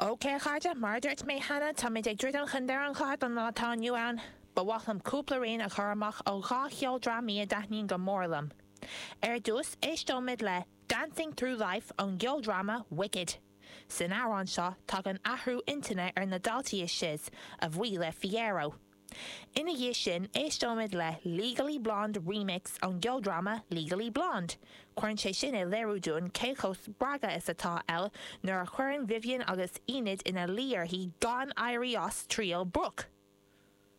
Okay, Chaide, mardert mé hena tá mé ag drid an chundar an chad an nátá nniu an, ba wachlam cúpla réon a churamach ó gá cheoldra mí a daithnín go mórlam. Dús éistómid le Dancing Through Life an geoldrama Wicked. San árán seo tá an ahrú internet ar na daltaí is sios a bhí le Fiero. Ina dhé sin éistómid le Legally Blonde remix an geoldrama Legally Blonde. Cuireann sé sin é léirúdún céchos braga is atá el nuair a chuireann Vivian agus Enid ina líorthaí gan éirí os tríal Brooke.